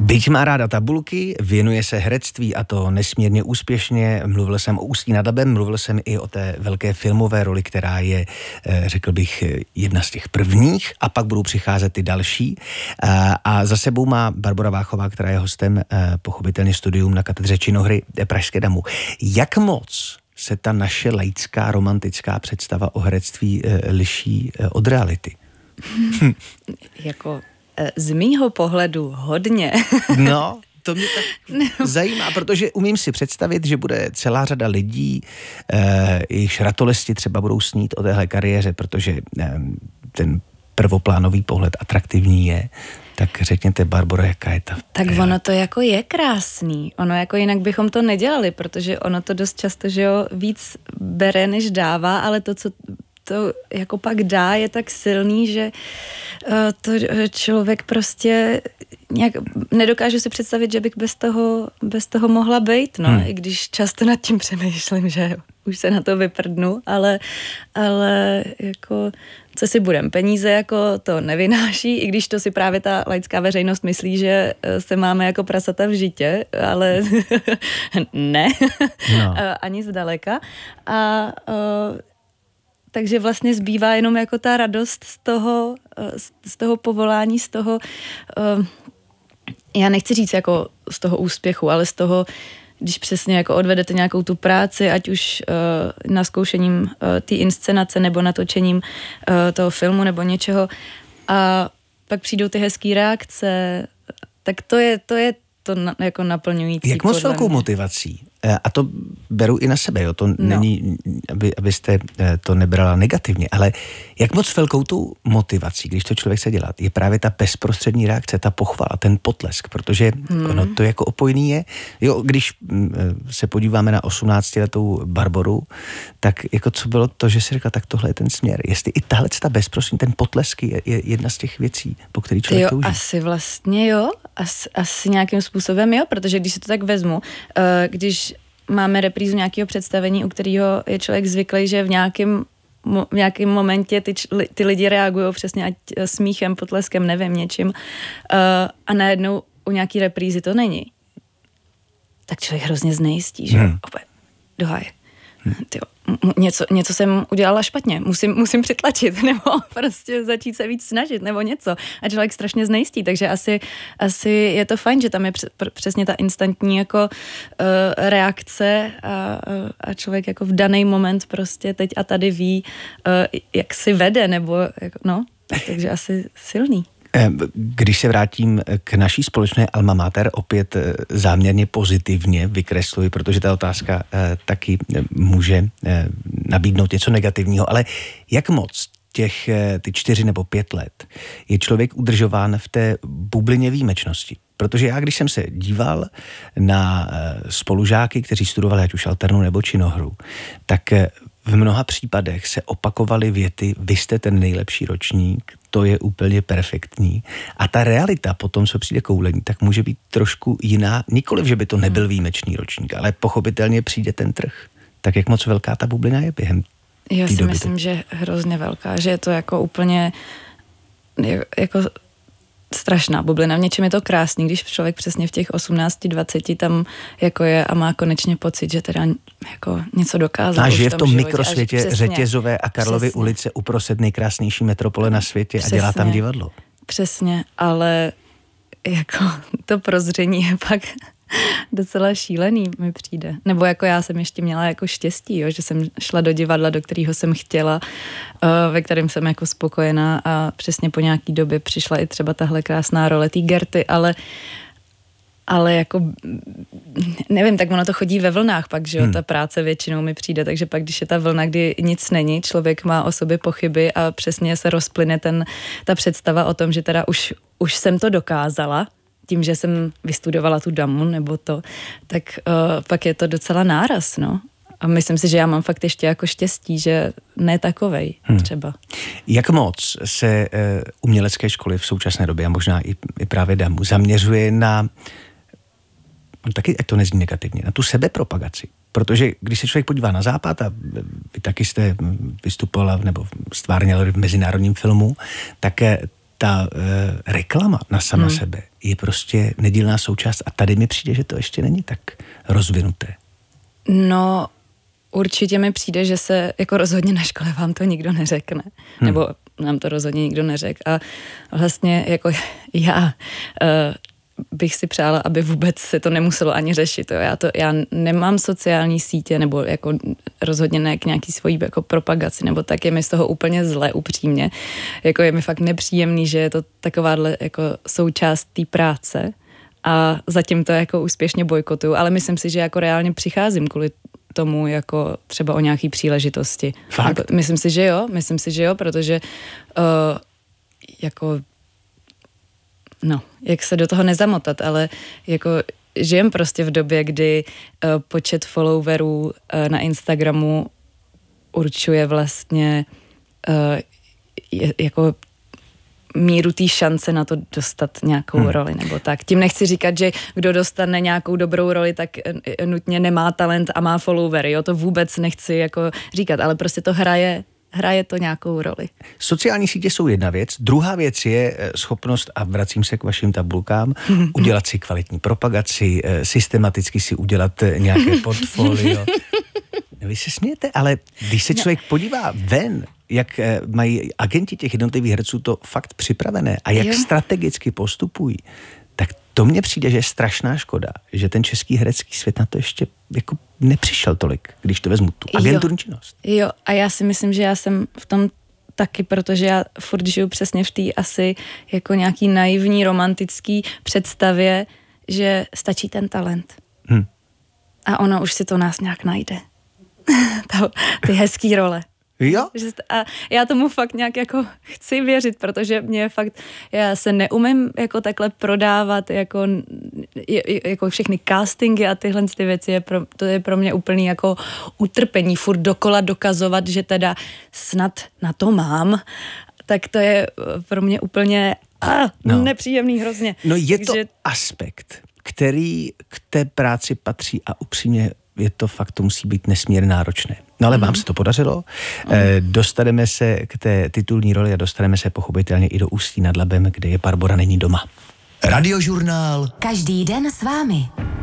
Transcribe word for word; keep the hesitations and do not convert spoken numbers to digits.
Byť má ráda tabulky, věnuje se herectví a to nesmírně úspěšně. Mluvil jsem o Ústí nad Labem, mluvil jsem i o té velké filmové roli, která je, řekl bych, jedna z těch prvních a pak budou přicházet ty další. A za sebou má Barbora Váchová, která je hostem pochopitelně studium na katedře činohry Pražské damu. Jak moc se ta naše laická romantická představa o herectví liší od reality? Jako z mýho pohledu hodně. No, to mě tak no. zajímá, protože umím si představit, že bude celá řada lidí, eh, jejichž ratolesti třeba budou snít o téhle kariéře, protože eh, ten prvoplánový pohled atraktivní je. Tak řekněte, Barboro, jaká je ta... Tak ono to jako je krásný. Ono jako jinak bychom to nedělali, protože ono to dost často, že jo, víc bere, než dává, ale to, co to jako pak dá, je tak silný, že uh, to člověk prostě nějak nedokážu si představit, že bych bez toho, bez toho mohla být, no, hmm. i když často nad tím přemýšlím, že už se na to vyprdnu, ale, ale jako co si budem, peníze jako to nevynáší, i když to si právě ta laická veřejnost myslí, že se máme jako prasata v žitě, ale ne, no. ani zdaleka. A uh, takže vlastně zbývá jenom jako ta radost z toho, z toho povolání, z toho, já nechci říct jako z toho úspěchu, ale z toho, když přesně jako odvedete nějakou tu práci, ať už naskoušením té inscenace nebo natočením toho filmu nebo něčeho a pak přijdou ty hezký reakce, tak to je, to je to na, jako naplňující. Jak moc velkou mě. motivací? A to beru i na sebe, jo. To no. není, aby, abyste to nebrala negativně, ale jak moc velkou tu motivací, když to člověk chce dělat, je právě ta bezprostřední reakce, ta pochvala, ten potlesk, protože hmm. ono to jako opojný je. Jo, když se podíváme na osmnáctiletou Barboru, tak jako co bylo to, že si řekla, tak tohle je ten směr. Jestli i tahle ta bezprostřední, ten potlesk je, je jedna z těch věcí, po který člověk jo, touží. Asi vlastně jo, asi, asi nějakým způsobem jo, protože když si to tak vezmu, když máme reprízu nějakého představení, u kterého je člověk zvyklý, že v nějakém v nějakém momentě ty, ty lidi reagují přesně ať smíchem, potleskem, nevím, něčím uh, a najednou u nějaký reprízy to není. Tak člověk hrozně znejistí, že hmm. opět, dohaj. Hmm. Tyjo, něco, něco jsem udělala špatně, musím, musím přitlačit, nebo prostě začít se víc snažit, nebo něco. A člověk strašně znejistí, takže asi, asi je to fajn, že tam je přesně ta instantní jako uh, reakce a, a člověk jako v daný moment prostě teď a tady ví, uh, jak si vede, nebo jako, no, takže asi silný. Když se vrátím k naší společné alma mater, opět záměrně pozitivně vykresluji, protože ta otázka taky může nabídnout něco negativního, ale jak moc těch ty čtyři nebo pět let je člověk udržován v té bublině výjimečnosti? Protože já, když jsem se díval na spolužáky, kteří studovali ať už alternu nebo činohru, tak v mnoha případech se opakovaly věty, vy jste ten nejlepší ročník, to je úplně perfektní. A ta realita potom, co přijde koulení, tak může být trošku jiná. Nikoliv, že by to nebyl výjimečný ročník, ale pochopitelně přijde ten trh. Tak jak moc velká ta bublina je během Já si doby myslím, že hrozně velká, že je to jako úplně jako strašná bublina. V něčem je to krásný, když člověk přesně v těch osmnácti dvaceti tam jako je a má konečně pocit, že teda jako něco dokázal. A žije v tom mikrosvětě přesně, Řetězové a Karlovy přesně. ulice uprostřed nejkrásnější metropole na světě přesně. a dělá tam divadlo. Přesně, ale jako to prozření je pak docela šílený, mi přijde. Nebo jako já jsem ještě měla jako štěstí, jo, že jsem šla do divadla, do kterého jsem chtěla, uh, ve kterém jsem jako spokojená a přesně po nějaký době přišla i třeba tahle krásná role té Gerty, ale ale jako nevím, tak ono to chodí ve vlnách pak, že jo, hmm. ta práce většinou mi přijde, takže pak, když je ta vlna, kdy nic není, člověk má o sobě pochyby a přesně se rozplyne ten, ta představa o tom, že teda už, už jsem to dokázala, tím, že jsem vystudovala tu damu nebo to, tak uh, pak je to docela náraz, no. A myslím si, že já mám fakt ještě jako štěstí, že ne takovej třeba. Hmm. Jak moc se uh, umělecké školy v současné době a možná i, i právě damu zaměřuje na, no taky ať to nezní negativně, na tu sebepropagaci? Protože když se člověk podívá na západ a vy taky jste vystupovala nebo stvárněla v mezinárodním filmu, tak ta uh, reklama na sama hmm. sebe je prostě nedílná součást a tady mi přijde, že to ještě není tak rozvinuté. No, určitě mi přijde, že se jako rozhodně na škole vám to nikdo neřekne. Hmm. Nebo nám to rozhodně nikdo neřekl. A vlastně jako já uh, bych si přála, aby vůbec se to nemuselo ani řešit. Jo. Já, to, já nemám sociální sítě, nebo jako rozhodně ne k nějaký svojí jako propagaci, nebo tak je mi z toho úplně zle, upřímně. Jako je mi fakt nepříjemný, že je to takováhle jako součást té práce a zatím to jako úspěšně bojkotuju, ale myslím si, že jako reálně přicházím kvůli tomu jako třeba o nějaký příležitosti. Fakt? Myslím si, že jo, myslím si, že jo, protože uh, jako no, jak se do toho nezamotat, ale jako žijem prostě v době, kdy uh, počet followerů uh, na Instagramu určuje vlastně uh, je, jako míru té šance na to dostat nějakou hmm. roli, nebo tak. Tím nechci říkat, že kdo dostane nějakou dobrou roli, tak nutně nemá talent a má followery, jo, to vůbec nechci jako říkat, ale prostě to hraje hraje to nějakou roli. Sociální sítě jsou jedna věc, druhá věc je schopnost, a vracím se k vašim tabulkám, udělat si kvalitní propagaci, systematicky si udělat nějaké portfolio. Vy se smějete, ale když se člověk podívá ven, jak mají agenti těch jednotlivých herců to fakt připravené a jak jo. strategicky postupují, tak to mně přijde, že je strašná škoda, že ten český herecký svět na to ještě jako nepřišel tolik, když to vezmu tu agenturní činnost. Jo, a já si myslím, že já jsem v tom taky, protože já furt žiju přesně v té asi jako nějaký naivní, romantický představě, že stačí ten talent. Hmm. A ono už si to nás nějak najde. Ty hezký role. Jo? A já tomu fakt nějak jako chci věřit, protože mě fakt, já se neumím jako takhle prodávat, jako, jako všechny castingy a tyhle ty věci, je pro, to je pro mě úplný jako utrpení, furt dokola dokazovat, že teda snad na to mám, tak to je pro mě úplně ah, no. nepříjemný hrozně. No je Takže... to aspekt, který k té práci patří a upřímně je to fakt, to musí být nesmírně náročné. No ale mm. vám se to podařilo. Mm. E, dostaneme se k té titulní roli a dostaneme se pochopitelně i do Ústí nad Labem, kde je Barbora není doma. Radiožurnál. Každý den s vámi.